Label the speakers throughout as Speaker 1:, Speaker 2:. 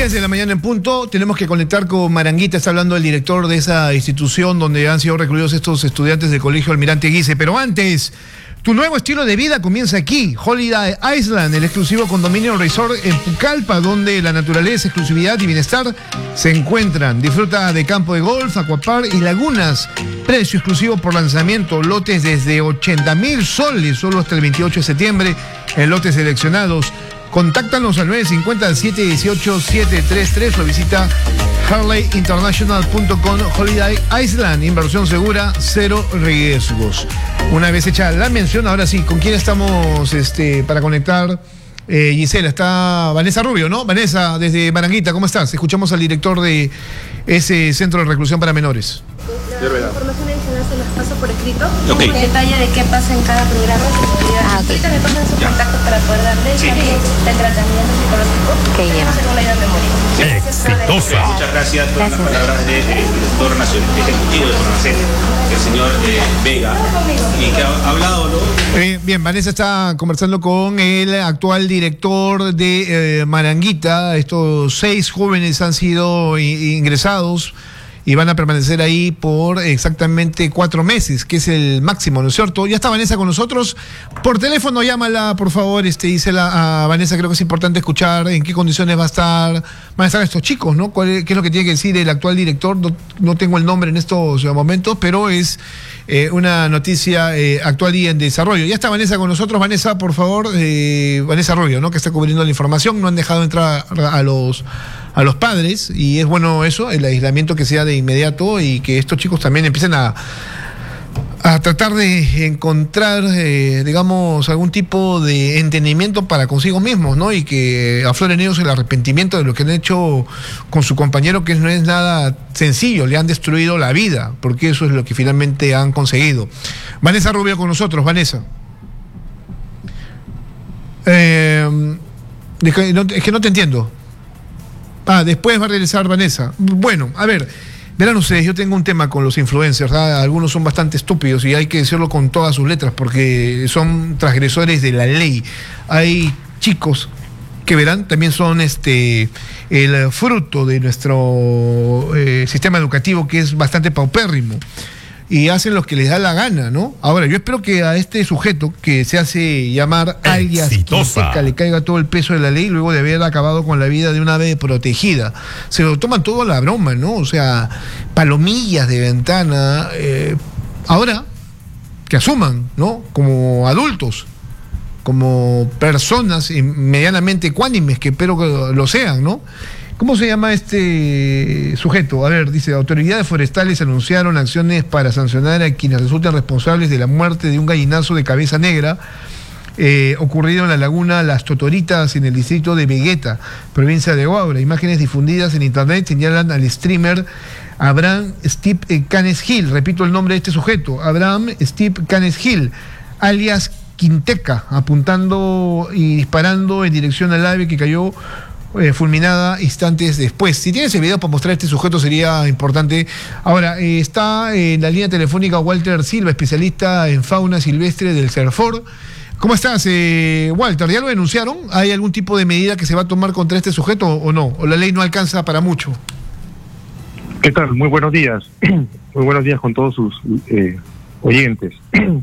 Speaker 1: 10 de la mañana en punto, tenemos que conectar con Maranguita, está hablando el director de esa institución donde han sido recluidos estos estudiantes del Colegio Almirante Guise. Pero antes, tu nuevo estilo de vida comienza aquí, Holiday Island, el exclusivo condominio resort en Pucallpa, donde la naturaleza, exclusividad y bienestar se encuentran. Disfruta de campo de golf, aquapark y lagunas. Precio exclusivo por lanzamiento, lotes desde 80.000 soles, solo hasta el 28 de septiembre, en lotes seleccionados. Contáctanos al 950-718-733 o visita harleyinternational.com. Holiday Island, inversión segura, cero riesgos. Una vez hecha la mención, ahora sí, ¿con quién estamos para conectar? Gisela, está Vanessa Rubio, ¿no? Vanessa, desde Maranguita, ¿cómo estás? Escuchamos al director de ese centro de reclusión para menores.
Speaker 2: La información adicional se las paso por escrito.
Speaker 3: Okay.
Speaker 2: El detalle de qué pasa en cada programa. Ahorita me pasan sus contactos para poder darle el tratamiento psicológico. Según la edad de morir.
Speaker 3: Exitosa. Muchas gracias por las palabras del director nacional ejecutivo de Fornacet, el señor Vega, y que ha hablado, ¿no?
Speaker 1: Bien, Vanessa está conversando con el actual director de Maranguita. Estos 6 jóvenes han sido ingresados y van a permanecer ahí por exactamente 4 meses, que es el máximo, ¿no es cierto? Ya está Vanessa con nosotros. Por teléfono, llámala, por favor, dísela a Vanessa. Creo que es importante escuchar en qué condiciones van a estar estos chicos, ¿no? ¿Qué es lo que tiene que decir el actual director? No tengo el nombre en estos momentos, pero es una noticia actual y en desarrollo. Ya está Vanessa con nosotros. Vanessa, por favor, Vanessa Rubio, ¿no? Que está cubriendo la información. No han dejado entrar a los padres, y es bueno eso, el aislamiento que sea de inmediato y que estos chicos también empiecen a tratar de encontrar, digamos, algún tipo de entendimiento para consigo mismos, ¿no? Y que afloren ellos el arrepentimiento de lo que han hecho con su compañero, que no es nada sencillo, le han destruido la vida, porque eso es lo que finalmente han conseguido. Vanessa Rubio con nosotros. Vanessa. Es que no te entiendo. Después va a regresar Vanessa. Bueno, a ver, verán ustedes, yo tengo un tema con los influencers, ¿verdad? Algunos son bastante estúpidos y hay que decirlo con todas sus letras porque son transgresores de la ley. Hay chicos que verán, también son el fruto de nuestro sistema educativo, que es bastante paupérrimo, y hacen lo que les da la gana, ¿no? Ahora, yo espero que a este sujeto que se hace llamar alias Quinteca le caiga todo el peso de la ley luego de haber acabado con la vida de una ave protegida. Se lo toman todo a la broma, ¿no? O sea, palomillas de ventana. Ahora, que asuman, ¿no? Como adultos, como personas medianamente ecuánimes, que espero que lo sean, ¿no? ¿Cómo se llama este sujeto? A ver, dice, autoridades forestales anunciaron acciones para sancionar a quienes resulten responsables de la muerte de un gallinazo de cabeza negra ocurrido en la laguna Las Totoritas, en el distrito de Vegueta, provincia de Huaura. Imágenes difundidas en internet señalan al streamer Abraham Steve Canes Hill. Repito el nombre de este sujeto, Abraham Steve Canes Hill, alias Quinteca, apuntando y disparando en dirección al ave que cayó fulminada instantes después. Si tienes el video para mostrar a este sujeto sería importante. Ahora, está en la línea telefónica Walter Silva, especialista en fauna silvestre del CERFOR. ¿Cómo estás, Walter? ¿Ya lo denunciaron? ¿Hay algún tipo de medida que se va a tomar contra este sujeto o no? ¿O la ley no alcanza para mucho?
Speaker 4: ¿Qué tal? Muy buenos días. Muy buenos días con todos sus oyentes.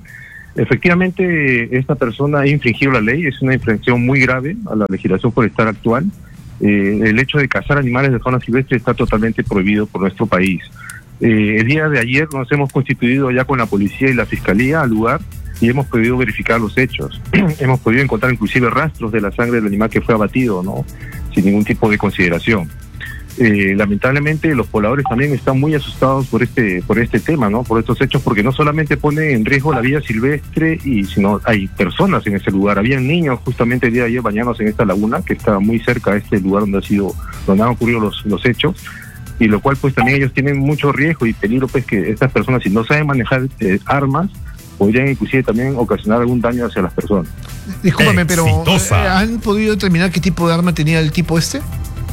Speaker 4: Efectivamente, esta persona ha infringido la ley. Es una infracción muy grave a la legislación forestal actual. El hecho de cazar animales de fauna silvestre está totalmente prohibido por nuestro país. El día de ayer nos hemos constituido ya con la policía y la fiscalía al lugar y hemos podido verificar los hechos. Hemos podido encontrar inclusive rastros de la sangre del animal que fue abatido, ¿no? Sin ningún tipo de consideración. Lamentablemente los pobladores también están muy asustados por este tema, ¿no? Por estos hechos, porque no solamente pone en riesgo la vida silvestre, sino hay personas en ese lugar. Habían niños justamente el día de ayer bañándose en esta laguna que está muy cerca de este lugar donde han ocurrido los hechos, y lo cual pues también ellos tienen mucho riesgo y peligro, pues que estas personas, si no saben manejar armas, podrían inclusive también ocasionar algún daño hacia las personas.
Speaker 1: Discúlpame, pero ¿han podido determinar qué tipo de arma tenía el tipo este?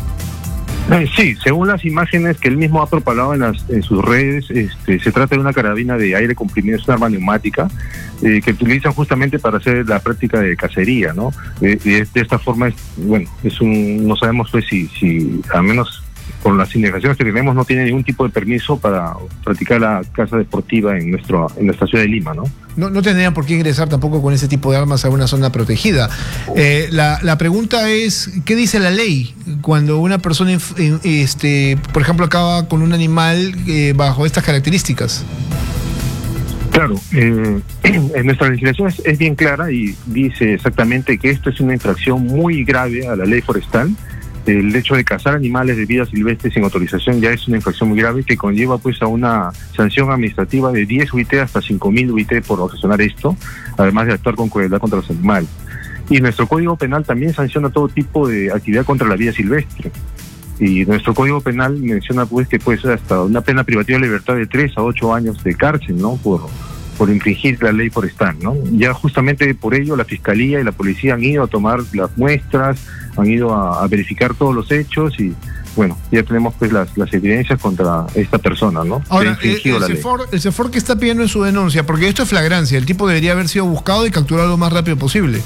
Speaker 4: Sí, según las imágenes que él mismo ha propagado en sus redes, se trata de una carabina de aire comprimido, es una arma neumática, que utilizan justamente para hacer la práctica de cacería, ¿no? De esta forma, no sabemos pues si al menos con las indicaciones que tenemos no tiene ningún tipo de permiso para practicar la caza deportiva en nuestra ciudad de Lima, ¿no?
Speaker 1: No tendrían por qué ingresar tampoco con ese tipo de armas a una zona protegida. La pregunta es, ¿qué dice la ley cuando una persona, por ejemplo, acaba con un animal bajo estas características?
Speaker 4: Claro, en nuestra legislación es bien clara y dice exactamente que esto es una infracción muy grave a la ley forestal. El hecho de cazar animales de vida silvestre sin autorización ya es una infracción muy grave que conlleva pues a una sanción administrativa de 10 UIT hasta 5.000 UIT por ocasionar esto, además de actuar con crueldad contra los animales. Y nuestro Código Penal también sanciona todo tipo de actividad contra la vida silvestre. Y nuestro Código Penal menciona pues que puede ser hasta una pena privativa de libertad de 3 a 8 años de cárcel, ¿no? Por infringir la ley forestal, ¿no? Ya justamente por ello la Fiscalía y la Policía han ido a tomar las muestras, han ido a verificar todos los hechos y bueno, ya tenemos pues las evidencias contra esta persona, ¿no?
Speaker 1: Ahora, el CEFOR que está pidiendo en su denuncia, porque esto es flagrancia, el tipo debería haber sido buscado y capturado lo más rápido posible.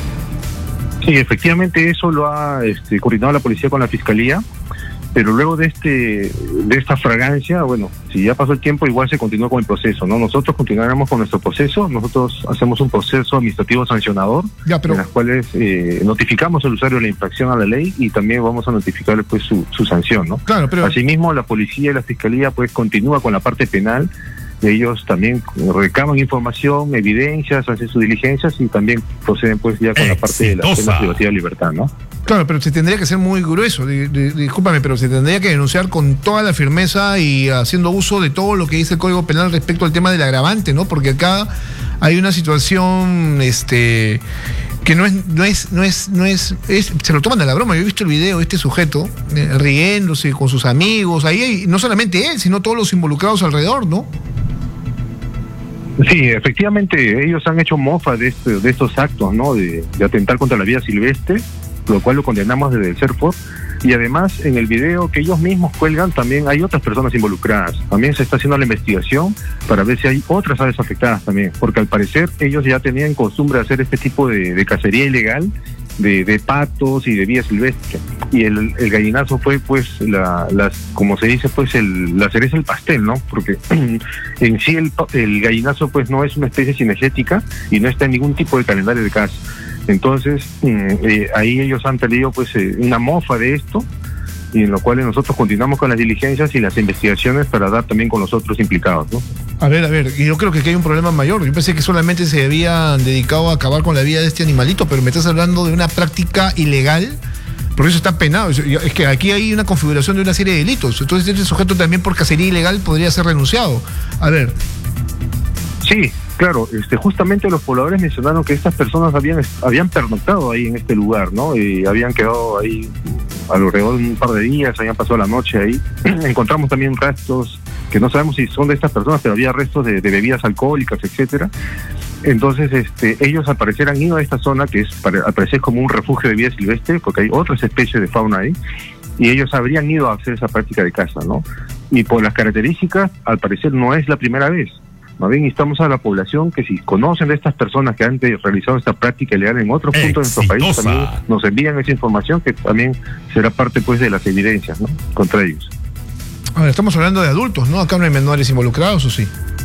Speaker 4: Sí, efectivamente eso lo ha coordinado la policía con la Fiscalía, pero luego de esta fragancia, bueno, si ya pasó el tiempo, igual se continúa con el proceso, ¿no? Nosotros continuaremos con nuestro proceso, nosotros hacemos un proceso administrativo sancionador, en las cuales notificamos al usuario la infracción a la ley y también vamos a notificarle pues su sanción, ¿no?
Speaker 1: Claro, pero
Speaker 4: asimismo la policía y la Fiscalía pues continúa con la parte penal. Ellos también recaban información, evidencias, hacen sus diligencias y también proceden pues ya con la parte de la pena privativa de libertad, ¿no?
Speaker 1: Claro, pero se tendría que ser muy grueso, discúlpame, pero se tendría que denunciar con toda la firmeza y haciendo uso de todo lo que dice el Código Penal respecto al tema del agravante, ¿no? Porque acá hay una situación que se lo toman a la broma. Yo he visto el video de este sujeto riéndose con sus amigos, ahí hay, no solamente él, sino todos los involucrados alrededor, ¿no?
Speaker 4: Sí, efectivamente, ellos han hecho mofa de estos actos, ¿no? De atentar contra la vida silvestre, lo cual lo condenamos desde el CERFOR. Y además, en el video que ellos mismos cuelgan, también hay otras personas involucradas. También se está haciendo la investigación para ver si hay otras aves afectadas también, porque al parecer ellos ya tenían costumbre de hacer este tipo de cacería ilegal de patos y de vida silvestre. Y el gallinazo fue pues como se dice pues la cereza del pastel, ¿no? Porque en sí el gallinazo pues no es una especie cinegética y no está en ningún tipo de calendario de caza. Entonces ahí ellos han tenido pues una mofa de esto, y en lo cual nosotros continuamos con las diligencias y las investigaciones para dar también con los otros implicados, ¿no?
Speaker 1: A ver, y yo creo que aquí hay un problema mayor. Yo pensé que solamente se habían dedicado a acabar con la vida de este animalito, pero me estás hablando de una práctica ilegal, porque eso está penado. Es que aquí hay una configuración de una serie de delitos. Entonces este sujeto también por cacería ilegal podría ser renunciado. A ver.
Speaker 4: Sí, claro, justamente los pobladores mencionaron que estas personas habían pernoctado ahí en este lugar, ¿no? Y habían quedado ahí alrededor de un par de días, habían pasado la noche ahí. Encontramos también restos que no sabemos si son de estas personas, pero había restos de bebidas alcohólicas, etcétera. Entonces, ellos al parecer han ido a esta zona que al parecer como un refugio de vida silvestre, porque hay otras especies de fauna ahí, y ellos habrían ido a hacer esa práctica de caza, ¿no? Y por las características, al parecer no es la primera vez. Más bien instamos a la población que si conocen de estas personas que han realizado esta práctica ilegal en otros puntos de nuestro país, también nos envían esa información que también será parte pues de las evidencias, ¿no? Contra ellos.
Speaker 1: A ver, estamos hablando de adultos, ¿no? Acá no hay menores involucrados, ¿o sí?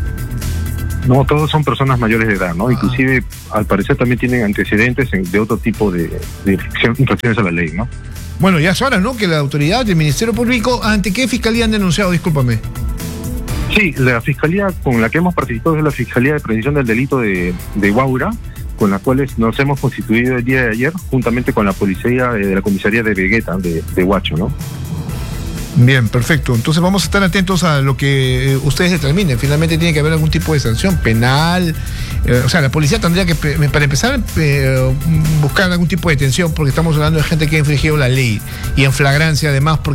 Speaker 4: No, todos son personas mayores de edad, ¿no? Inclusive, al parecer también tienen antecedentes de otro tipo de infracciones a la ley, ¿no?
Speaker 1: Bueno, ya es hora, ¿no? Que la autoridad del Ministerio Público, ¿ante qué fiscalía han denunciado? Discúlpame.
Speaker 4: Sí, la fiscalía con la que hemos participado es la Fiscalía de Prevención del Delito de Huaura, con la cual nos hemos constituido el día de ayer, juntamente con la policía de la comisaría de Vegueta, de Huacho, ¿no?
Speaker 1: Bien, perfecto. Entonces vamos a estar atentos a lo que ustedes determinen. Finalmente tiene que haber algún tipo de sanción penal. O sea, la policía tendría que, para empezar, buscar algún tipo de detención, porque estamos hablando de gente que ha infringido la ley y en flagrancia además.